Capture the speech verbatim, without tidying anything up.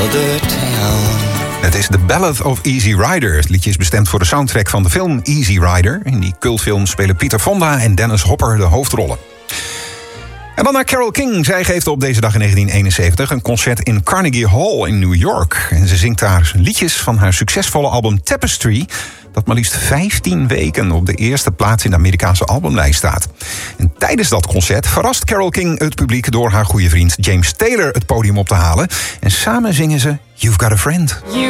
Het is The Ballad of Easy Rider. Het liedje is bestemd voor de soundtrack van de film Easy Rider. In die cultfilm spelen Peter Fonda en Dennis Hopper de hoofdrollen. En dan naar Carole King. Zij geeft op deze dag in negentien eenenzeventig een concert in Carnegie Hall in New York. En ze zingt daar liedjes van haar succesvolle album Tapestry, dat maar liefst vijftien weken op de eerste plaats in de Amerikaanse albumlijst staat. En tijdens dat concert verrast Carole King het publiek door haar goede vriend James Taylor het podium op te halen. En samen zingen ze You've Got a Friend. You